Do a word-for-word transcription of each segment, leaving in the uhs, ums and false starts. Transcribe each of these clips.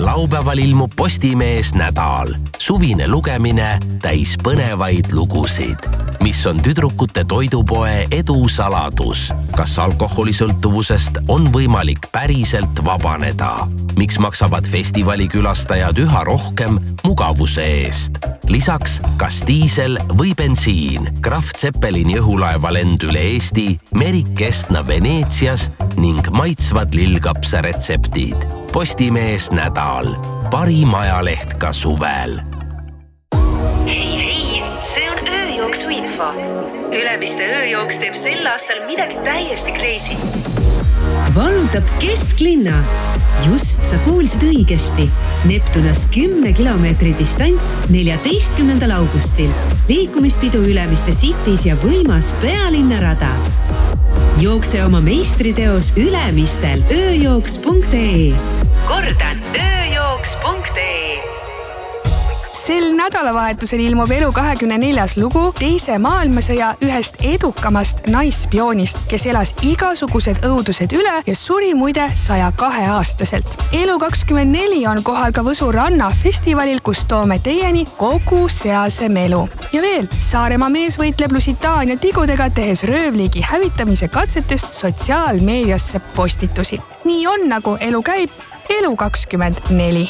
laupäeval ilmub Postimees nädal. Suvine lugemine täis põnevaid lugusid. Mis on tüdrukute toidupoe edu saladus? Kas alkoholisõltuvusest on võimalik päriselt vabaneda? Miks maksavad festivali külastajad üha rohkem mugavuse eest? Lisaks, kas diisel või bensiin, Kraft Zeppelini õhulaeva lend üle Eesti, Merik Kestna Veneetsias ning maitsvad lillkapsa retseptid. Postimees nädal. Parim ajaleht ka suvel. Hei, hei, see on ööjooksu info. Ülemiste ööjooks teeb sel aastal midagi täiesti crazy. Vallutab kesklinna. Just sa kuulsid õigesti. Neptunas kümne kilomeetri distants neljateistkümnendal augustil. Liikumispidu Ülemiste Cities ja võimas pealinnarada. Jookse oma meistriteos Ülemistel ööjooks punkt ee. Kordan, ööjooks punkt ee. Sel nädalavahetusel ilmub Elu kahekümne neljas lugu teise maailmasõja ühest edukamast naisspioonist, kes elas igasugused õudused üle ja suri muide saja kahe aastaselt. Elu kakskümmend neli on kohal ka Võsu ranna festivalil, kus toome teieni kogu sealse melu. Ja veel, Saaremaa mees võitleb Lusitaania tigudega, tehes röövliigi hävitamise katsetest sotsiaalmeediasse postitusi. Nii on, nagu elu käib. Elu kakskümmend neli.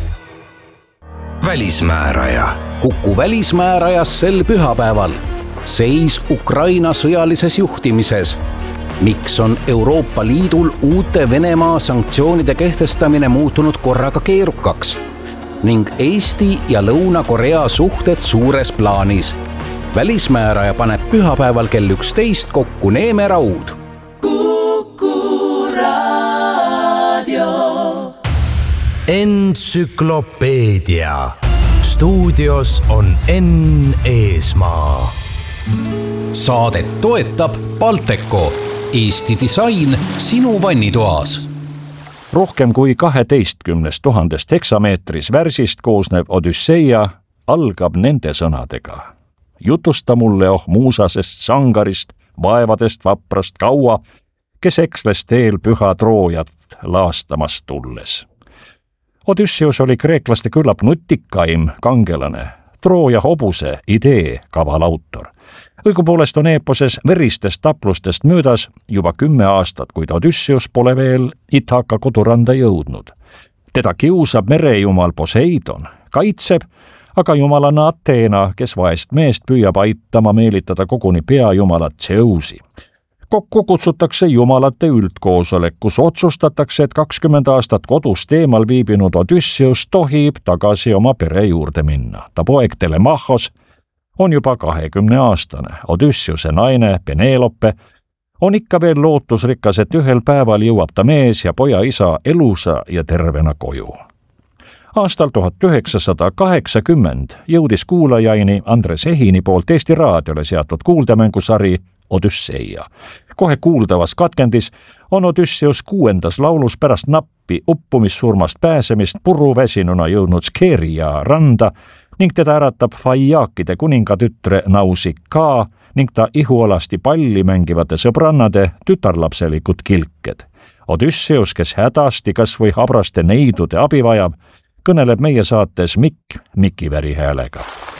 Välismääraja. Kuku välismäärajas sel pühapäeval. Seis Ukraina sõjalises juhtimises. Miks on Euroopa Liidul uute Venemaa sanktsioonide kehtestamine muutunud korraga keerukaks? Ning Eesti ja Lõuna-Korea suhted suures plaanis. Välismääraja paneb pühapäeval kell üksteist kokku Neeme Raud. Entsüklopeedia. Stuudios on Enn Eesmaa. Saadet toetab Balteco. Eesti disain sinu vannitoas. Rohkem kui kaheteistkümnest tuhandest heksameetris värsist koosnev Odüsseia algab nende sõnadega. Jutusta mulle oh muusasest sangarist, vaevadest vaprast kaua, kes eksles teel püha Troojat laastamast tulles. Odysseus oli kreeklaste küllap nutikaim kangelane, Trooja hobuse idee kaval autor. Õigupoolest on eeposes veristest taplustest möödas juba kümme aastat, kuid Odysseus pole veel Ithaka koduranda jõudnud. Teda kiusab merejumal Poseidon, kaitseb, aga jumalana Ateena, kes vaest meest püüab aitama meelitada koguni peajumalat Zeusi. Kokku kutsutakse jumalate üldkoosolek, kus otsustatakse, et kakskümmend aastat kodust eemal viibinud Odysseus tohib tagasi oma pere juurde minna. Ta poeg Telemachos on juba kahekümne aastane. Odysseuse naine Penelope on ikka veel lootusrikas, et ühel päeval jõuab ta mees ja poja isa elusa ja tervena koju. Aastal tuhat üheksasada kaheksakümmend jõudis kuulajaini Andres Ehini poolt Eesti Raadiole seatud kuuldemängusari Odüsseia. Kohe kuuldavas katkendis on Odysseus kuuendas laulus pärast nappi uppumissurmast pääsemist puruväsinuna jõudnud Skeria randa ning teda äratab Faiakide kuningatütre Nausikaa ning ta ihualasti palli mängivate sõbrannade tütarlapselikud kilked. Odysseus, kes hädasti kas või habraste neidude abi vajab, kõneleb meie saates Mikk Mikiväri häälega.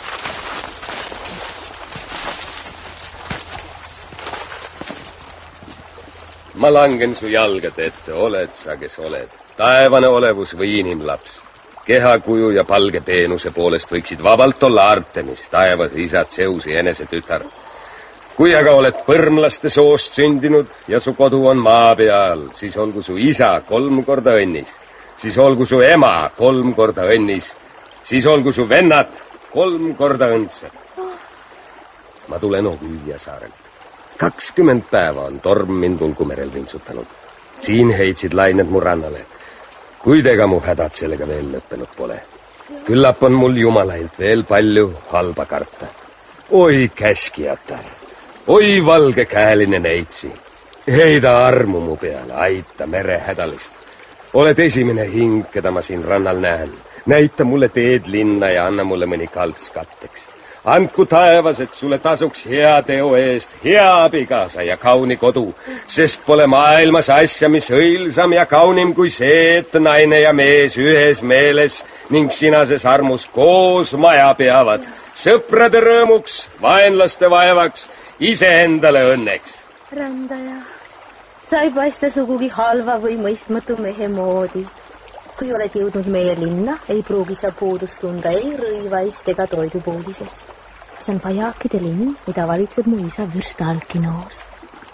Ma langen su jalgade ette, oled sa, kes oled. Taevane olevus või inimlaps. Kehakuju ja palge peenuse poolest võiksid vabalt olla Artemis, taevas isa Zeusi enese tütar. Kui aga oled põrmlaste soost sündinud ja su kodu on maa peal, siis olgu su isa kolm korda õnnis. Siis olgu su ema kolm korda õnnis. Siis olgu su vennad kolm korda õndsad. Ma tulen Ogüüja saarelt. kakskümmend päeva on torm mind Ulgumerel vintsutanud. Siin heitsid lained mu rannale. Kuid ega mu hädad sellega veel lõppenud pole. Küllap on mul jumalailt veel palju halba karta. Oi käskijatar, oi valge käeline neitsi. Heida armu mu peale, aita mere hädalist. Oled esimene hing, keda ma siin rannal näen. Näita mulle teed linna ja anna mulle mõni kalts katteks. andku taevas, et sulle tasuks hea teo eest hea abikaasa ja kauni kodu, sest pole maailmas asja, mis õilsam ja kaunim kui see, et naine ja mees ühes meeles ning sinases armus koos maja peavad, sõprade rõõmuks, vaenlaste vaevaks, iseendale õnneks. Rändaja, sa ei paista sugugi halva või mõistmatu mehe moodi. Kui oled jõudnud meie linna, ei pruugi sa puudust tunda ei rõivaist ega toidupoodisest. See on Pajakide linn, mida valitseb mu isa vürst Alkinoos.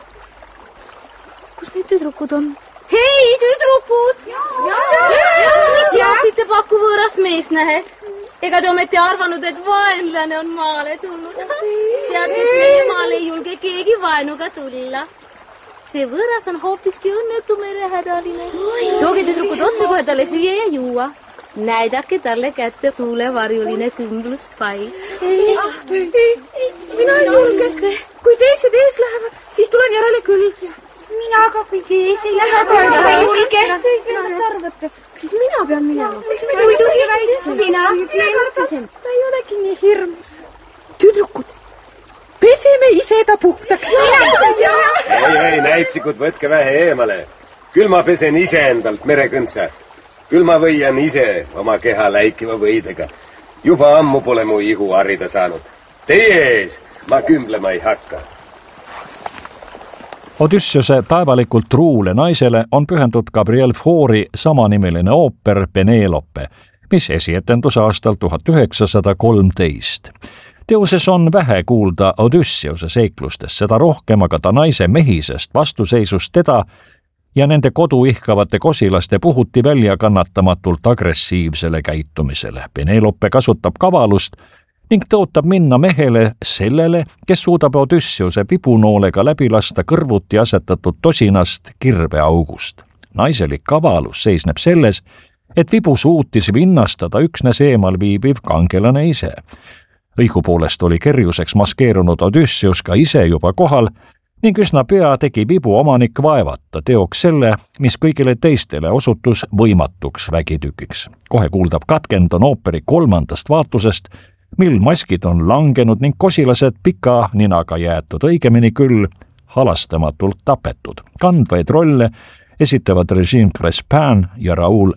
Kus need tüdrukud on? Hei, tüdrukud! Miks jooksite paku võõrast meest nähes? Ega te ometi arvanud, et vaenlane on maale tulnud? Tead, et meie maale ei julge keegi vaenuga tulla. See võõras on hoopiski õnnetu merehädaline. Tooge tüdrukud otse kohe talle süüa ja juua. Näidake talle kätte tuulevarjuline kümbluspai. Ei, ei, mina ei julge. Kui teised ees lähevad, siis tulen järele küll. Mina aga kui ees ei lähe, ei julge. Millest arvate? Siis mina pean minema. Muidugi väiksem. Sina, lennukesem. Ta ei olegi nii hirmus. Tüdrukud. Peseme ise ta puhtaks. Ei, ei, näitsikud, võtke vähe eemale. Küll ma pesen ise endalt merekõntsa. Küll ma võian ise oma keha läikiva võidega. Juba ammu pole mu ihu harida saanud. Teie ees ma kümblema ei hakka. Odysseuse päevalikult truule naisele on pühendud Gabriel Fauré samanimeline ooper Penelope, mis esietendus aastal tuhat üheksasada kolmteist. Teoses on vähe kuulda Odysseuse seiklustest, seda rohkem aga ta naise mehisest vastuseisust teda ja nende kodu ihkavate kosilaste puhuti välja kannatamatult agressiivsele käitumisele. Penelope kasutab kavalust ning tõotab minna mehele sellele, kes suudab Odysseuse vibunoolega läbi lasta kõrvuti asetatud tosinast kirveaugust. Naiselik kavalus seisneb selles, et vibu suutis vinnastada üksnes eemal viibiv kangelane ise. Õigupoolest oli kerjuseks maskeerunud Odysseus ka ise juba kohal ning üsna pea tegi vibu omanik vaevata teoks selle, mis kõigile teistele osutus võimatuks vägitükiks. Kohe kuuldav katkend on ooperi kolmandast vaatusest, mil maskid on langenud ning kosilased pika ninaga jäetud, õigemini küll halastamatult tapetud. Kandvaid rolle esitavad Regine Crespin ja Raoul